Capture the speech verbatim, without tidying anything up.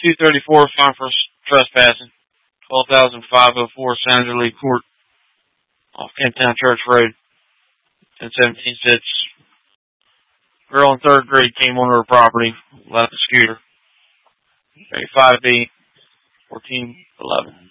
two thirty-four, fine for trespassing. twelve thousand five oh four, Senator Lee Court, off Kenttown Church Road. ten seventeen sits. Girl in third grade came onto her property, left the scooter. five B, fourteen eleven.